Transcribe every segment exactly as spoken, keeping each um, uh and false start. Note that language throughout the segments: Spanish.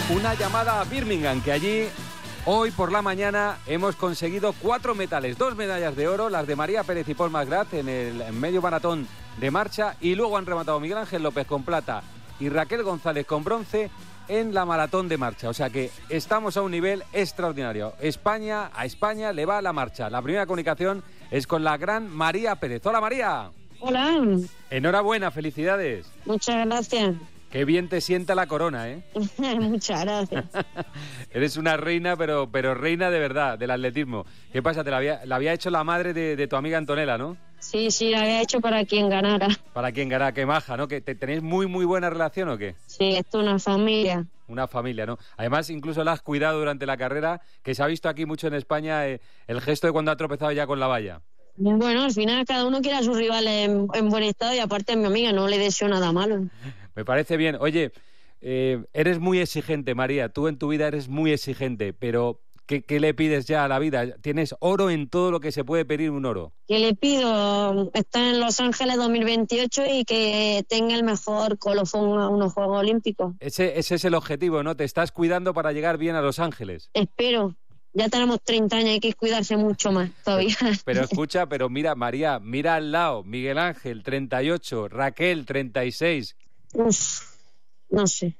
una llamada a Birmingham, que allí hoy por la mañana hemos conseguido cuatro metales, dos medallas de oro, las de María Pérez y Paul Masgrat en el medio maratón de marcha, y luego han rematado Miguel Ángel López con plata y Raquel González con bronce en la maratón de marcha. O sea que estamos a un nivel extraordinario. España, a España le va la marcha. La primera comunicación es con la gran María Pérez. Hola, María. Hola. Enhorabuena, felicidades. Muchas gracias. Qué bien te sienta la corona, ¿eh? Muchas gracias. Eres una reina, pero, pero reina de verdad, del atletismo. ¿Qué pasa? Te la había, la había hecho la madre de, de tu amiga Antonella, ¿no? Sí, sí, la había hecho para quien ganara. Para quien ganara, qué maja, ¿no? ¿Que te, ¿Tenéis muy, muy buena relación o qué? Sí, esto es una familia. Una familia, ¿no? Además, incluso la has cuidado durante la carrera, que se ha visto aquí mucho en España eh, el gesto de cuando ha tropezado ya con la valla. Bueno, al final cada uno quiere a sus rivales en, en buen estado, y aparte mi amiga, no le deseo nada malo. Me parece bien. Oye, eh, eres muy exigente, María. Tú en tu vida eres muy exigente, pero ¿qué, qué le pides ya a la vida? Tienes oro en todo lo que se puede pedir un oro. Que le pido estar en Los Ángeles dos mil veintiocho y que tenga el mejor colofón a unos Juegos Olímpicos. Ese, ese es el objetivo, ¿no? Te estás cuidando para llegar bien a Los Ángeles. Espero. Ya tenemos treinta años, hay que cuidarse mucho más todavía. Pero, pero escucha, pero mira, María, mira al lado, Miguel Ángel, treinta y ocho, Raquel, treinta y seis. Uf, no sé.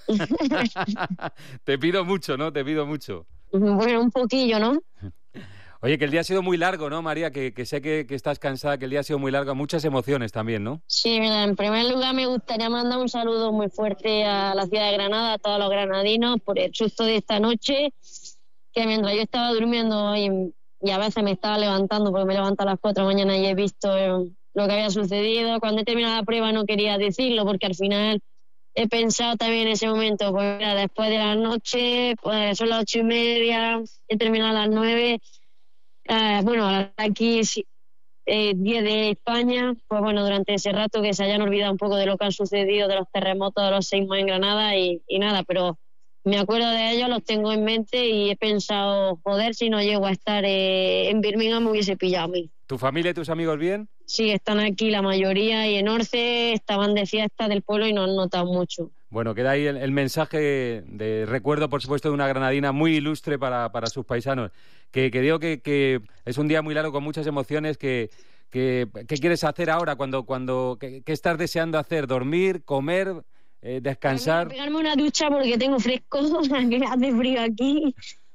Te pido mucho, ¿no? Te pido mucho. Bueno, un poquillo, ¿no? Oye, que el día ha sido muy largo, ¿no, María? Que, que sé que, que estás cansada, que el día ha sido muy largo. Muchas emociones también, ¿no? Sí, mira, en primer lugar me gustaría mandar un saludo muy fuerte a la ciudad de Granada, a todos los granadinos, por el susto de esta noche, que mientras yo estaba durmiendo y, y a veces me estaba levantando, porque me levanto a las cuatro de la mañana y he visto eh, lo que había sucedido. Cuando he terminado la prueba no quería decirlo, porque al final he pensado también en ese momento, pues mira, después de la noche, pues son las ocho y media, he terminado a las nueve, eh, bueno, aquí eh, diez de España, pues bueno, durante ese rato que se hayan olvidado un poco de lo que han sucedido, de los terremotos, de los seismos en Granada y, y nada, pero me acuerdo de ellos, los tengo en mente y he pensado, joder, si no llego a estar eh, en Birmingham me hubiese pillado a mí. ¿Tu familia y tus amigos bien? Sí, están aquí la mayoría y en Orce estaban de fiesta del pueblo y no han notado mucho. Bueno, queda ahí el, el mensaje de recuerdo, por supuesto, de una granadina muy ilustre para, para sus paisanos. Que, que digo que, que es un día muy largo con muchas emociones. Que, que, ¿Qué quieres hacer ahora? Cuando, cuando, ¿qué, qué estás deseando hacer? ¿Dormir? ¿Comer? Eh, ¿Descansar? Pues pegarme una ducha porque tengo fresco, que hace frío aquí.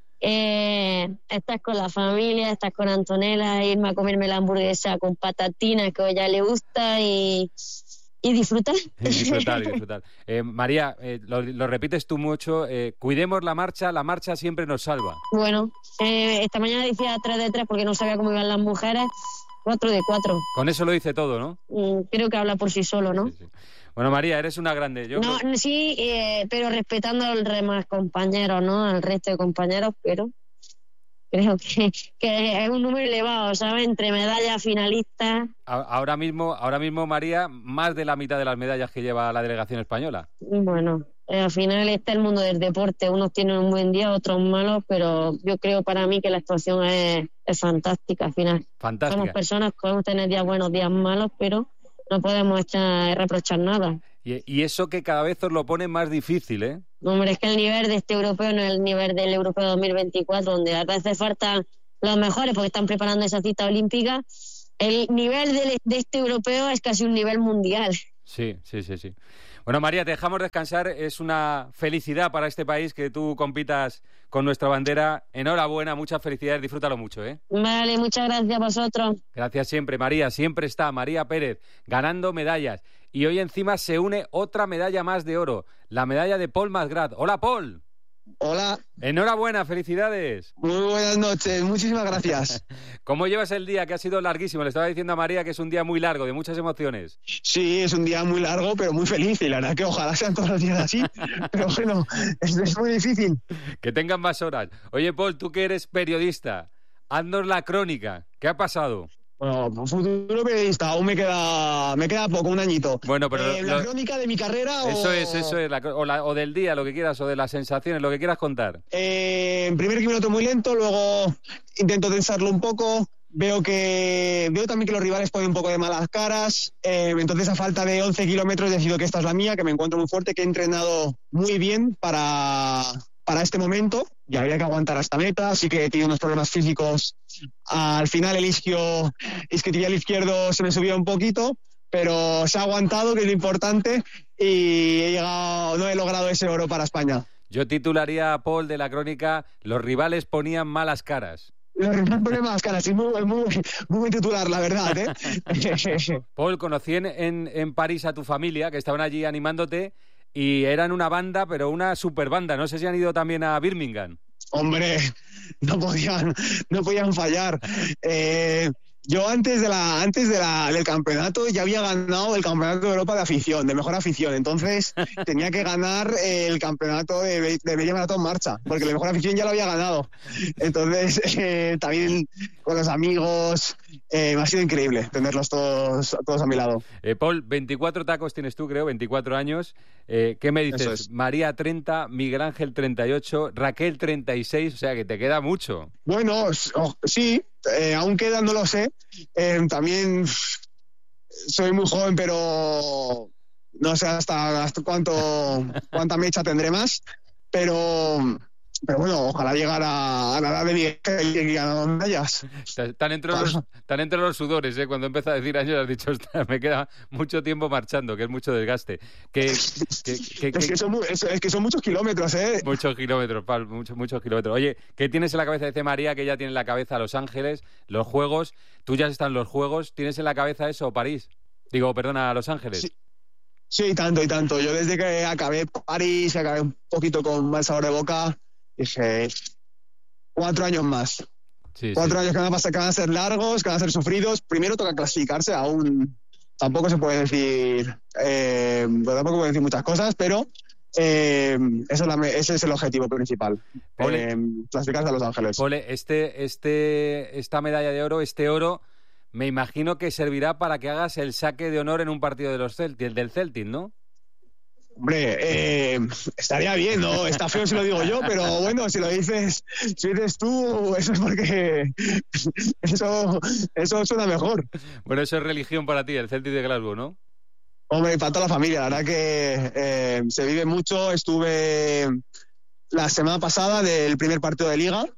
Eh, estás con la familia, estás con Antonella, irme a comerme la hamburguesa con patatinas que a ella le gusta y, y disfrutar. Y disfrutar, y disfrutar. Eh, María, eh, lo, lo repites tú mucho, eh, cuidemos la marcha, la marcha siempre nos salva. Bueno, eh, esta mañana decía tres de tres porque no sabía cómo iban las mujeres, cuatro de cuatro. Con eso lo dice todo, ¿no? Mm, creo que habla por sí solo, ¿no? Sí, sí. Bueno, María, eres una grande. Yo no, creo... Sí, eh, pero respetando al demás compañeros, ¿no? Al resto de compañeros, pero creo que, que es un número elevado, ¿sabes? Entre medallas finalistas. Ahora mismo, ahora mismo, María, más de la mitad de las medallas que lleva la delegación española. Bueno, eh, al final está el mundo del deporte. Unos tienen un buen día, otros malos, pero yo creo para mí que la actuación es, es fantástica al final. Fantástica. Somos personas que podemos tener días buenos, días malos, pero no podemos echar, reprochar nada. Y, y eso que cada vez os lo pone más difícil, ¿eh? Hombre, es que el nivel de este europeo no es el nivel del europeo dos mil veinticuatro, donde a veces faltan los mejores porque están preparando esa cita olímpica. El nivel de, de este europeo es casi un nivel mundial. Sí, sí, sí, sí. Bueno, María, te dejamos descansar. Es una felicidad para este país que tú compitas con nuestra bandera. Enhorabuena, muchas felicidades, disfrútalo mucho, ¿eh? Vale, muchas gracias a vosotros. Gracias siempre, María. Siempre está María Pérez ganando medallas. Y hoy encima se une otra medalla más de oro, la medalla de Paul Masgrat. Hola, Paul. Hola. Enhorabuena, felicidades. Muy buenas noches, muchísimas gracias. ¿Cómo llevas el día, que ha sido larguísimo? Le estaba diciendo a María que es un día muy largo, de muchas emociones. Sí, es un día muy largo, pero muy feliz, y la verdad que ojalá sean todos los días así, pero bueno, es, es muy difícil. Que tengan más horas. Oye, Paul, tú que eres periodista, haznos la crónica. ¿Qué ha pasado? Bueno, futuro periodista, aún me queda me queda poco, un añito. Bueno, pero eh, ¿La lo... crónica de mi carrera eso o...? es, eso es, la... O, la... o del día, lo que quieras, o de las sensaciones, lo que quieras contar. Eh, en primer minuto muy lento, luego intento tensarlo un poco, veo que veo también que los rivales ponen un poco de malas caras, eh, entonces a falta de once kilómetros decido que esta es la mía, que me encuentro muy fuerte, que he entrenado muy bien para, para este momento, y habría que aguantar hasta meta, así que he tenido unos problemas físicos. Al final el isquio, isquiotibial izquierdo se me subió un poquito, pero se ha aguantado, que es lo importante, y he llegado, no he logrado ese oro para España. Yo titularía a Paul de la crónica: los rivales ponían malas caras. Los rivales ponen malas caras, es muy, muy, muy buen titular, la verdad, ¿eh? Paul, conocí en, en, en París a tu familia, que estaban allí animándote, y eran una banda, pero una super banda. No sé si han ido también a Birmingham. Hombre, no podían, no podían fallar. Eh... Yo antes de la antes de la, del campeonato ya había ganado el campeonato de Europa de afición, de mejor afición. Entonces tenía que ganar el campeonato de, de media maratón marcha, porque la mejor afición ya lo había ganado. Entonces eh, también con los amigos eh, me ha sido increíble tenerlos todos, todos a mi lado. Eh, Paul, veinticuatro tacos tienes tú, creo, veinticuatro años. Eh, ¿Qué me dices? Es. María treinta, Miguel Ángel treinta y ocho, Raquel treinta y seis, o sea que te queda mucho. Bueno, oh, sí. Eh, aún queda, no lo sé. Eh, también soy muy joven, pero no sé hasta, hasta cuánto cuánta mecha tendré más. Pero, pero bueno, ojalá llegar a, a la edad de Miguel y ganar medallas. Están entre los, están entre los sudores, ¿eh? Cuando empieza a decir años has dicho, me queda mucho tiempo marchando, que es mucho desgaste. Que, que, que, que, es, que son, es, es que son muchos kilómetros, ¿eh? Muchos kilómetros, Paul, muchos, muchos kilómetros. Oye, ¿qué tienes en la cabeza? Dice María que ya tiene en la cabeza Los Ángeles, los Juegos. Tú ya estás en los Juegos. ¿Tienes en la cabeza eso, París? Digo, perdona, Los Ángeles. Sí. Sí, tanto y tanto. Yo desde que acabé París, acabé un poquito con mal sabor de boca, dije, cuatro años más. Sí, cuatro sí. años que van, a pasar, que van a ser largos, que van a ser sufridos. Primero toca clasificarse, aún tampoco se puede decir, eh, tampoco se puede decir muchas cosas, pero eh, eso es la, ese es el objetivo principal, eh, clasificarse a Los Ángeles. Pole, este, este, esta medalla de oro, este oro, me imagino que servirá para que hagas el saque de honor en un partido de los Celtic, del Celtic, ¿no? Hombre, eh, estaría bien, ¿no? Está feo si lo digo yo, pero bueno, si lo dices, si dices tú, eso es porque eso, eso suena mejor. Bueno, eso es religión para ti, el Celtic de Glasgow, ¿no? Hombre, para toda la familia, la verdad que eh, se vive mucho. Estuve la semana pasada del primer partido de Liga,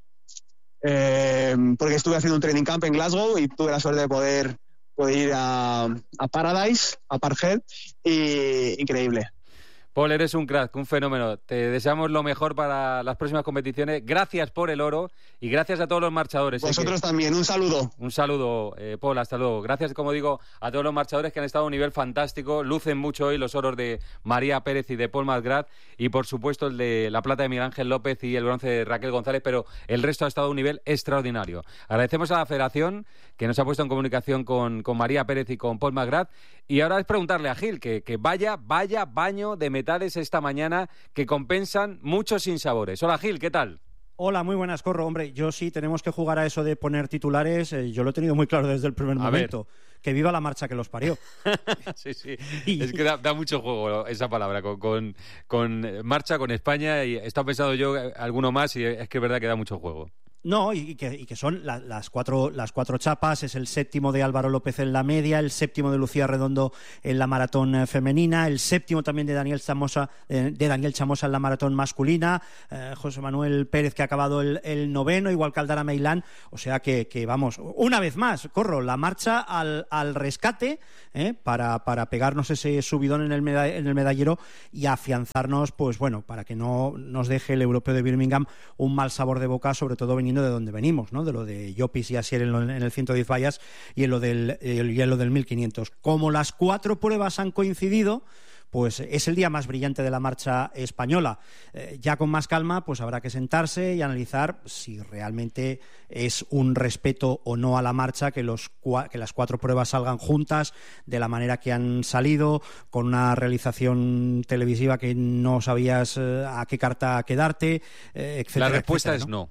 eh, porque estuve haciendo un training camp en Glasgow y tuve la suerte de poder, poder ir a, a Paradise, a Parkhead, y increíble. Paul, eres un crack, un fenómeno. Te deseamos lo mejor para las próximas competiciones. Gracias por el oro y gracias a todos los marchadores. Vosotros ¿eh? que... también, un saludo. Un saludo, eh, Paul, hasta luego. Gracias, como digo, a todos los marchadores que han estado a un nivel fantástico. Lucen mucho hoy los oros de María Pérez y de Paul Masgrat y, por supuesto, el de la plata de Miguel Ángel López y el bronce de Raquel González, pero el resto ha estado a un nivel extraordinario. Agradecemos a la Federación que nos ha puesto en comunicación con, con María Pérez y con Paul Masgrat. Y ahora es preguntarle a Gil que, que vaya, vaya baño de metales esta mañana que compensan muchos sinsabores. Hola Gil, ¿qué tal? Hola, muy buenas, Corro. Hombre, yo sí tenemos que jugar a eso de poner titulares. Eh, yo lo he tenido muy claro desde el primer a momento. Ver. Que viva la marcha que los parió. Sí, sí. Y... Es que da, da mucho juego esa palabra, con, con, con marcha, con España. Y he estado pensando yo alguno más y es que es verdad que da mucho juego. No, y que, y que son la, las, cuatro, las cuatro chapas, es el séptimo de Álvaro López en la media, el séptimo de Lucía Redondo en la maratón eh, femenina, el séptimo también de Daniel Chamosa, eh, de Daniel Chamosa en la maratón masculina, eh, José Manuel Pérez que ha acabado el, el noveno, igual que Aldara Meilán, o sea que, que vamos, una vez más, Corro, la marcha al, al rescate eh, para, para pegarnos ese subidón en el, meda, en el medallero y afianzarnos, pues bueno, para que no nos deje el europeo de Birmingham un mal sabor de boca, sobre todo veniendo de donde venimos, ¿no? De lo de Llopis y Asier en, en el ciento diez vallas y en lo del, el, y en lo del mil quinientos. Como las cuatro pruebas han coincidido, pues es el día más brillante de la marcha española. Eh, ya con más calma, pues habrá que sentarse y analizar si realmente es un respeto o no a la marcha que, los, que las cuatro pruebas salgan juntas de la manera que han salido, con una realización televisiva que no sabías eh, a qué carta quedarte, eh, etcétera. La respuesta etcétera, es ¿no? no.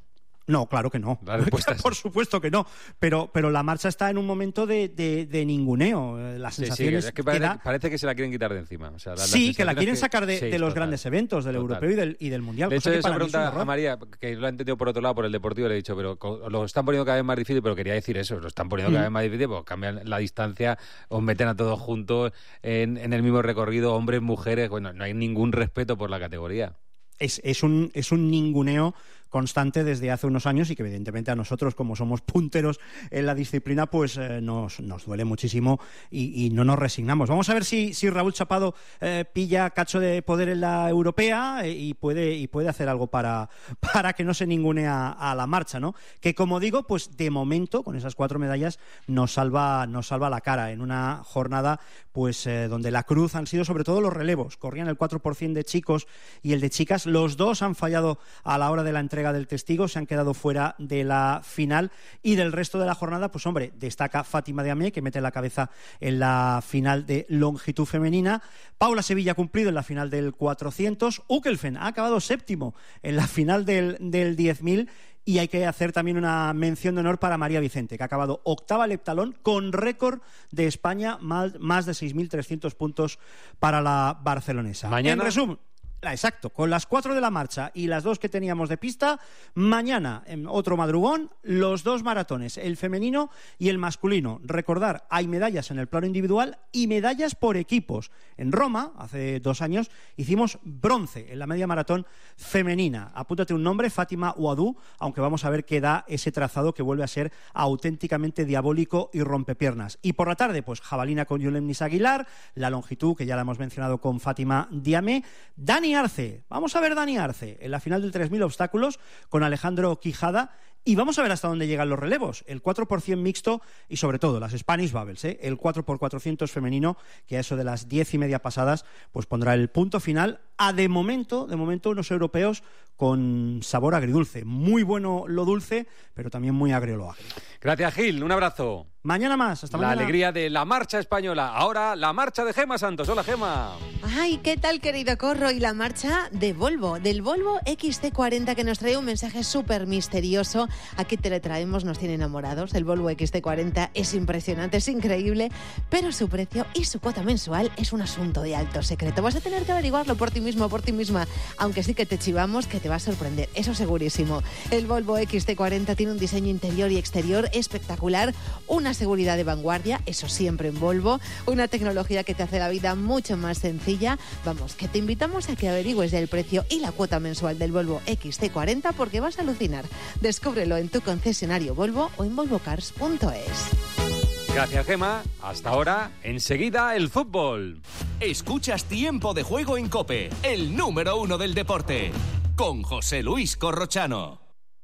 No, claro que no. Por supuesto que no. Pero, pero la marcha está en un momento de, de, de ninguneo. Las sensaciones sí, sí, es que parece, que da... parece que se la quieren quitar de encima. O sea, la, sí, que la quieren que... sacar de, sí, de los total, grandes eventos, del total. Europeo y del, y del Mundial. De hecho, esa pregunta a María, que lo ha entendido por otro lado, por el deportivo, le he dicho, pero lo están poniendo cada vez más difícil, pero quería decir eso, lo están poniendo mm. cada vez más difícil, pues cambian la distancia, os meten a todos juntos en, en el mismo recorrido, hombres, mujeres, bueno, no hay ningún respeto por la categoría. Es, es, un, es un ninguneo constante desde hace unos años y que evidentemente a nosotros, como somos punteros en la disciplina, pues eh, nos, nos duele muchísimo y, y no nos resignamos. Vamos a ver si, si Raúl Chapado eh, pilla cacho de poder en la europea eh, y puede y puede hacer algo para, para que no se ningune a, a la marcha, ¿no? Que, como digo, pues de momento, con esas cuatro medallas, nos salva, nos salva la cara en una jornada pues eh, donde la cruz han sido sobre todo los relevos. Corrían el cuatro por ciento de chicos y el de chicas. Los dos han fallado a la hora de la entrega del testigo, se han quedado fuera de la final, y del resto de la jornada, pues hombre, destaca Fátima Diamé, que mete la cabeza en la final de longitud femenina. Paula Sevilla ha cumplido en la final del cuatrocientos. Ukelfen ha acabado séptimo en la final del, del diez mil. Y hay que hacer también una mención de honor para María Vicente, que ha acabado octava al heptalón con récord de España, más de seis mil trescientos puntos para la barcelonesa. Mañana... En resumen, exacto, con las cuatro de la marcha y las dos que teníamos de pista, mañana en otro madrugón, los dos maratones, el femenino y el masculino. Recordar, hay medallas en el plano individual y medallas por equipos. En Roma, hace dos años, hicimos bronce en la media maratón femenina. Apúntate un nombre, Fátima Ouadou, aunque vamos a ver qué da ese trazado que vuelve a ser auténticamente diabólico y rompepiernas. Y por la tarde, pues jabalina con Yulemnis Aguilar, la longitud, que ya la hemos mencionado con Fátima Diamé, Dani Arce, vamos a ver Dani Arce en la final del tres mil obstáculos con Alejandro Quijada, y vamos a ver hasta dónde llegan los relevos, el cuatro por ciento mixto y sobre todo las Spanish Bubbles, ¿eh? el cuatro por cuatrocientos femenino, que a eso de las diez y media pasadas pues pondrá el punto final a de momento, de momento unos europeos con sabor agridulce, muy bueno lo dulce, pero también muy agrio lo agrio. Gracias, Gil, un abrazo. Mañana más, hasta mañana. La alegría de la marcha española. Ahora la marcha de Gema Santos. Hola, Gema. Ay, ¿qué tal, querido Corro? Y la marcha de Volvo, del Volvo equis ce cuarenta, que nos trae un mensaje súper misterioso. Aquí te lo traemos, nos tiene enamorados. El Volvo equis ce cuarenta es impresionante, es increíble, pero su precio y su cuota mensual es un asunto de alto secreto. Vas a tener que averiguarlo por ti mismo, por ti misma, aunque sí que te chivamos que te va a sorprender, eso segurísimo. El Volvo equis ce cuarenta tiene un diseño interior y exterior espectacular, una seguridad de vanguardia, eso siempre en Volvo, una tecnología que te hace la vida mucho más sencilla. Vamos, que te invitamos a que averigües el precio y la cuota mensual del Volvo equis ce cuarenta, porque vas a alucinar. Descúbrelo en tu concesionario Volvo o en volvo cars punto es. Gracias, Gema. Hasta ahora, enseguida el fútbol. Escuchas Tiempo de Juego en COPE, el número uno del deporte, con José Luis Corrochano.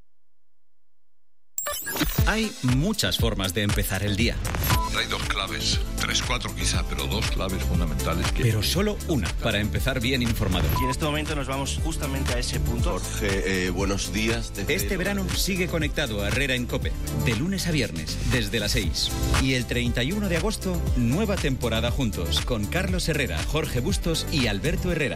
Hay muchas formas de empezar el día. Hay dos claves, tres, cuatro quizá, pero dos claves fundamentales. Que... Pero solo una para empezar bien informado. Y en este momento nos vamos justamente a ese punto. Jorge, eh, buenos días. Desde este verano sigue conectado a Herrera en COPE, de lunes a viernes, desde las seis. Y el treinta y uno de agosto, nueva temporada juntos, con Carlos Herrera, Jorge Bustos y Alberto Herrera.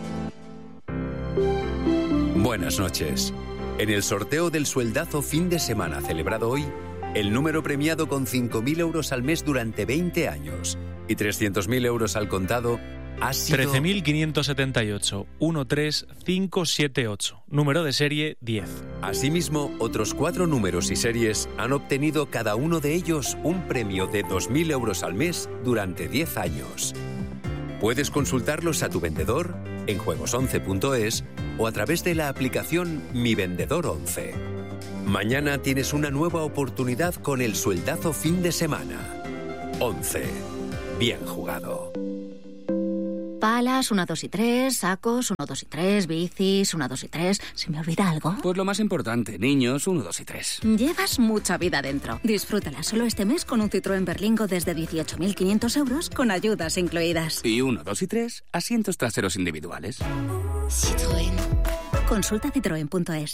Buenas noches. En el sorteo del sueldazo fin de semana celebrado hoy, el número premiado con cinco mil euros al mes durante veinte años y trescientos mil euros al contado ha sido... trece mil quinientos setenta y ocho, uno tres cinco siete ocho, número de serie diez. Asimismo, otros cuatro números y series han obtenido cada uno de ellos un premio de dos mil euros al mes durante diez años. Puedes consultarlos a tu vendedor, en juegos once punto es o a través de la aplicación Mi Vendedor once. Mañana tienes una nueva oportunidad con el sueldazo fin de semana. once. Bien jugado. Palas, una, dos y tres, sacos, uno, dos y tres, bicis, una, dos y tres. ¿Se me olvida algo? Pues lo más importante, niños, uno, dos y tres. Llevas mucha vida dentro. Disfrútala solo este mes con un Citroën Berlingo desde dieciocho mil quinientos euros con ayudas incluidas. Y uno, dos y tres, asientos traseros individuales. Citroën. Consulta citroen punto es.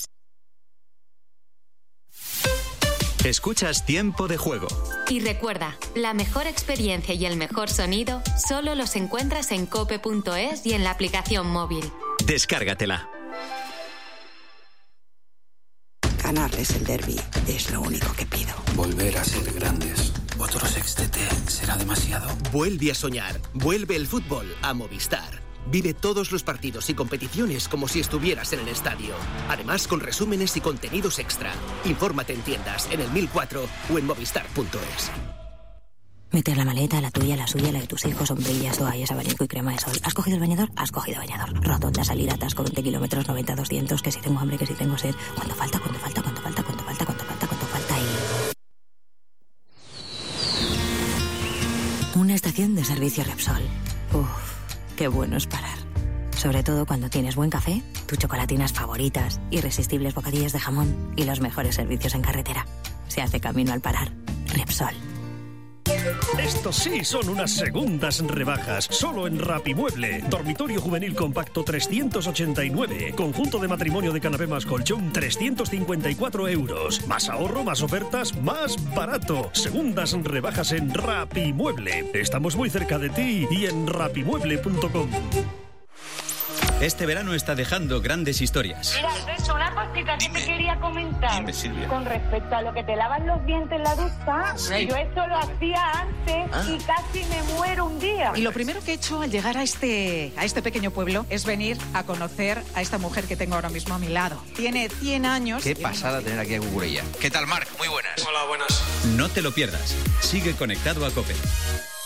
Escuchas Tiempo de Juego. Y recuerda, la mejor experiencia y el mejor sonido solo los encuentras en cope punto es y en la aplicación móvil. Descárgatela. Ganarles el derbi es lo único que pido. Volver a ser grandes. Otro sextete será demasiado. Vuelve a soñar. Vuelve el fútbol a Movistar. Vive todos los partidos y competiciones como si estuvieras en el estadio. Además, con resúmenes y contenidos extra. Infórmate en tiendas, en el mil cuatro o en movistar punto es. Meter la maleta, la tuya, la suya, la de tus hijos, sombrillas, toallas, abanico y crema de sol. ¿Has cogido el bañador? Has cogido bañador. Rotonda, salida, atasco, veinte kilómetros, noventa, doscientos, que si tengo hambre, que si tengo sed. ¿Cuánto falta? ¿Cuánto falta? ¿Cuánto falta? ¿Cuánto falta? ¿Cuánto falta? ¿Cuánto falta? Y... una estación de servicio Repsol. Uf, qué bueno es parar. Sobre todo cuando tienes buen café, tus chocolatinas favoritas, irresistibles bocadillos de jamón y los mejores servicios en carretera. Se hace camino al parar. Repsol. Estos sí son unas segundas rebajas, solo en Rapimueble. Dormitorio juvenil compacto trescientos ochenta y nueve. Conjunto de matrimonio de canapé más colchón trescientos cincuenta y cuatro euros. Más ahorro, más ofertas, más barato. Segundas rebajas en Rapimueble. Estamos muy cerca de ti y en rapimueble punto com. Este verano está dejando grandes historias. Mira, Alberto, una cosita que te quería comentar. Dime, Silvia. Con respecto a lo que te lavan los dientes en la ducha, Sí. yo esto lo hacía antes Ah. y casi me muero un día. Y lo primero que he hecho al llegar a este, a este pequeño pueblo es venir a conocer a esta mujer que tengo ahora mismo a mi lado. Tiene cien años. Qué pasada tener aquí a Cucurella. ¿Qué tal, Marc? Muy buenas. Hola, buenas. No te lo pierdas. Sigue conectado a COPE.